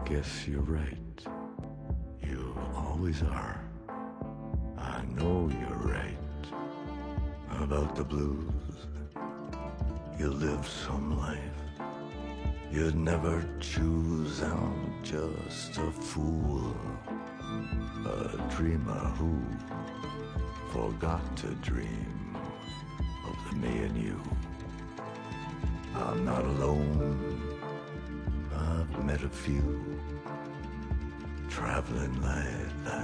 guess you're right. You always are. I know you're right about the blues. You live some life you'd never choose. I'm just a fool, a dreamer who forgot to dream of the me and you. I'm not alone. I've met a few traveling like that.